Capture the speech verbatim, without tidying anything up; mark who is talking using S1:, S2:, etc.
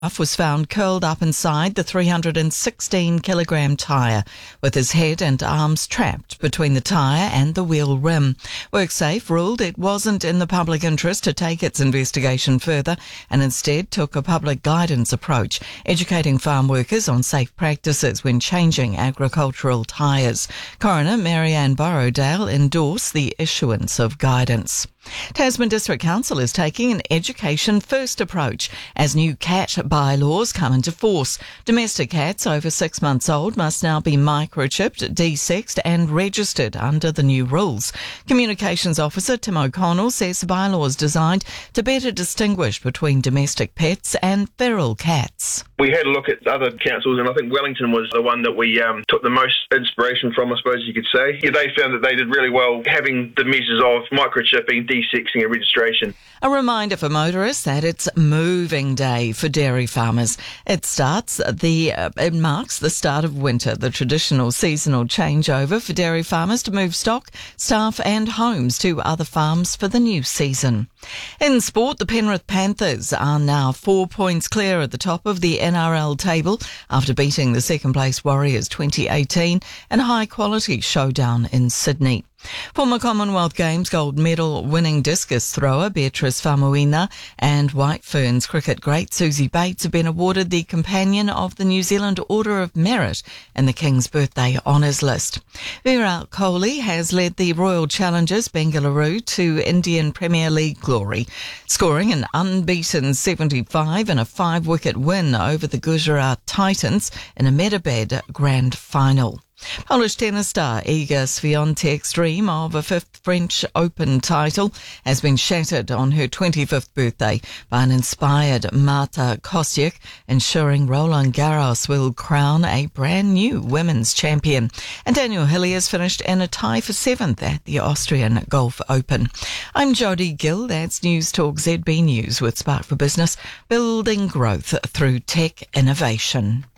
S1: was found curled up inside the three hundred sixteen kilogram tyre, with his head and arms trapped between the tyre and the wheel rim. WorkSafe ruled it wasn't in the public interest to take its investigation further and instead took a public guidance approach, educating farm workers on safe practices when changing agricultural tyres. Coroner Marianne Borrowdale endorsed the issuance of guidance. Tasman District Council is taking an education-first approach as new cat bylaws come into force. Domestic cats over six months old must now be microchipped, desexed and registered under the new rules. Communications Officer Tim O'Connell says the bylaw is designed to better distinguish between domestic pets and feral cats.
S2: We had a look at other councils, and I think Wellington was the one that we um, took the most inspiration from, I suppose you could say. Yeah, they found that they did really well having the measures of microchipping, desexing and registration.
S1: A reminder for motorists that it's moving day for dairy farmers. It starts the uh, it marks the start of winter, the traditional seasonal changeover for dairy farmers to move stock, staff and homes to other farms for the new season. In sport, the Penrith Panthers are now four points clear at the top of the N R L table after beating the second place Warriors twenty eighteen in a high quality showdown in Sydney. Former Commonwealth Games gold medal winning discus thrower Beatrice Famuina and White Ferns cricket great Susie Bates have been awarded the Companion of the New Zealand Order of Merit in the King's Birthday Honours List. Virat Kohli has led the Royal Challengers Bengaluru to Indian Premier League glory, scoring an unbeaten seventy-five in a five-wicket win over the Gujarat Titans in a Medabed Grand Final. Polish tennis star Iga Swiatek's dream of a fifth French Open title has been shattered on her twenty-fifth birthday by an inspired Marta Kostyuk, ensuring Roland Garros will crown a brand new women's champion. And Daniel Hilliers finished in a tie for seventh at the Austrian Golf Open. I'm Jodie Gill. That's News Talk Z B News with Spark for Business, building growth through tech innovation.